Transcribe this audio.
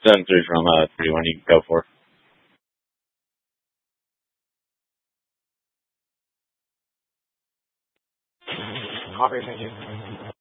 7-3 from 31. You can go for. Copy, thank you.